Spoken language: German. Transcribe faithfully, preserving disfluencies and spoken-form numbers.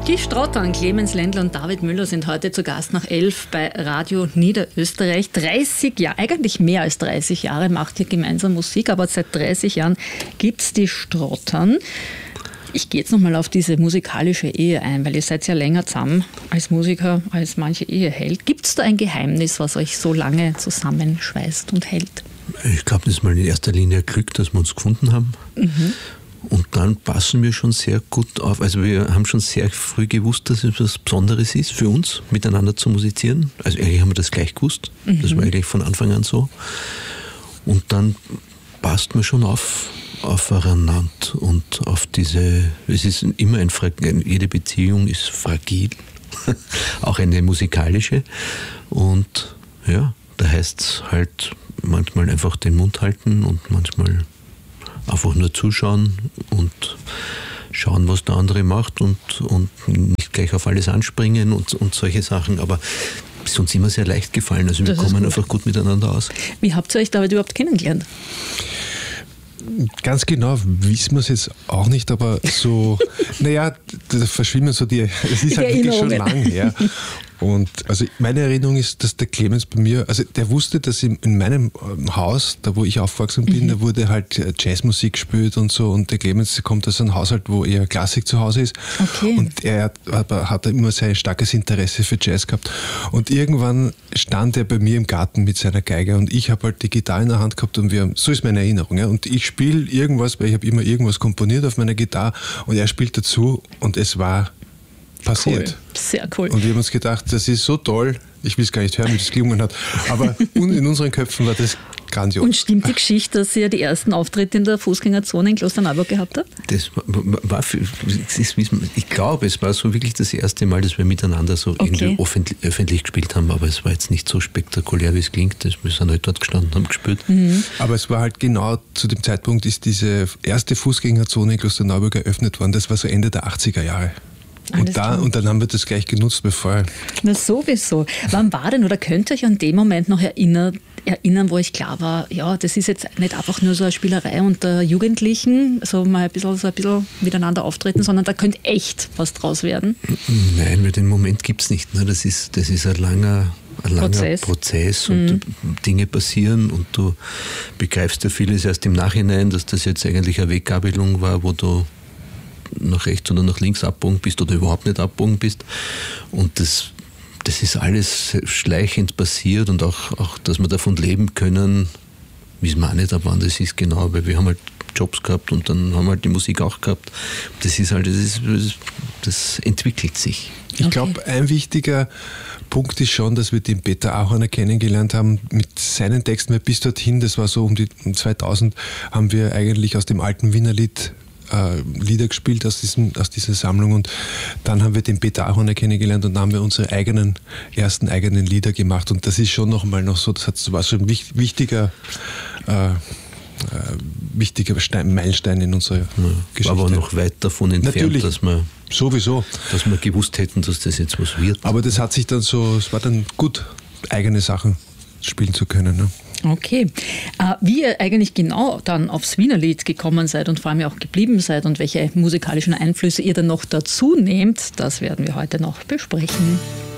Die Strottern, Clemens Ländler und David Müller sind heute zu Gast nach elf bei Radio Niederösterreich. dreißig Jahre, eigentlich mehr als dreißig Jahre macht ihr gemeinsam Musik, aber seit dreißig Jahren gibt es die Strottern. Ich gehe jetzt nochmal auf diese musikalische Ehe ein, weil ihr seid ja länger zusammen als Musiker, als manche Ehe hält. Gibt es da ein Geheimnis, was euch so lange zusammenschweißt und hält? Ich glaube, das ist mal in erster Linie Glück, dass wir uns gefunden haben. Mhm. Und dann passen wir schon sehr gut auf. Also wir haben schon sehr früh gewusst, dass es was Besonderes ist für uns, miteinander zu musizieren. Also eigentlich haben wir das gleich gewusst. Mhm. Das war eigentlich von Anfang an so. Und dann passt man schon auf, aufeinander und auf diese, es ist immer ein, jede Beziehung ist fragil, auch eine musikalische. Und ja, da heißt es halt manchmal einfach den Mund halten und manchmal einfach nur zuschauen und schauen, was der andere macht und, und nicht gleich auf alles anspringen und, und solche Sachen. Aber es ist uns immer sehr leicht gefallen. Also wir kommen einfach gut miteinander aus. Wie habt ihr euch damit überhaupt kennengelernt? Ganz genau wissen wir es jetzt auch nicht, aber so, naja, da verschwimmen so die, es ist halt wirklich schon lang her. Und also meine Erinnerung ist, dass der Clemens bei mir, also der wusste, dass in, in meinem Haus, da wo ich aufgewachsen bin, mhm. da wurde halt Jazzmusik gespielt und so, und der Clemens kommt aus einem Haushalt, wo eher Klassik zu Hause ist. Okay. Und er hat, hat immer sehr starkes Interesse für Jazz gehabt. Und irgendwann stand er bei mir im Garten mit seiner Geige und ich habe halt die Gitarre in der Hand gehabt und wir haben, so ist meine Erinnerung, ja, und ich spiele irgendwas, weil ich habe immer irgendwas komponiert auf meiner Gitarre und er spielt dazu und es war passiert. Cool. Sehr cool. Und wir haben uns gedacht, das ist so toll, ich will es gar nicht hören, wie das gelungen hat, aber in unseren Köpfen war das grandios. Und stimmt die Geschichte, dass ihr die ersten Auftritte in der Fußgängerzone in Klosterneuburg gehabt habt? Das war, war für, ich glaube, es war so wirklich das erste Mal, dass wir miteinander so okay. irgendwie öffentlich, öffentlich gespielt haben, aber es war jetzt nicht so spektakulär, wie es klingt. Wir sind halt dort gestanden und haben gespielt. Mhm. Aber es war halt genau zu dem Zeitpunkt, ist diese erste Fußgängerzone in Klosterneuburg eröffnet worden. Das war so Ende der achtziger Jahre. Und, da, und dann haben wir das gleich genutzt, bevor. Na sowieso. Wann war denn, oder könnt ihr euch an den Moment noch erinnern, erinnern, wo euch klar war, ja, das ist jetzt nicht einfach nur so eine Spielerei unter Jugendlichen, so mal ein bisschen, so ein bisschen miteinander auftreten, sondern da könnte echt was draus werden? Nein, weil den Moment gibt es nicht. Das ist, das ist ein langer, ein langer Prozess, Prozess und mhm. Dinge passieren und du begreifst ja vieles erst im Nachhinein, dass das jetzt eigentlich eine Weggabelung war, wo du nach rechts oder nach links abbogen bist oder überhaupt nicht abbogen bist. Und das, das ist alles schleichend passiert und auch, auch, dass wir davon leben können, wissen wir auch nicht, ab wann das ist genau, weil wir haben halt Jobs gehabt und dann haben wir halt die Musik auch gehabt. Das ist halt, das, ist, das entwickelt sich. Ich okay. glaube, ein wichtiger Punkt ist schon, dass wir den Peter Auchner kennengelernt haben mit seinen Texten, weil bis dorthin, das war so um die zweitausend, haben wir eigentlich aus dem alten Wiener Lied Äh, Lieder gespielt aus, diesem, aus dieser Sammlung, und dann haben wir den Peter Auchner kennengelernt und dann haben wir unsere eigenen, ersten eigenen Lieder gemacht, und das ist schon noch mal noch so, das hat, war schon ein wichtiger äh, äh, wichtiger Stein, Meilenstein in unserer ja, Geschichte. Aber noch weit davon entfernt, Natürlich. dass wir sowieso, dass wir gewusst hätten, dass das jetzt was wird. Aber das hat sich dann so, es war dann gut, eigene Sachen spielen zu können, ne? Okay. Wie ihr eigentlich genau dann aufs Wiener Lied gekommen seid und vor allem auch geblieben seid und welche musikalischen Einflüsse ihr dann noch dazu nehmt, das werden wir heute noch besprechen.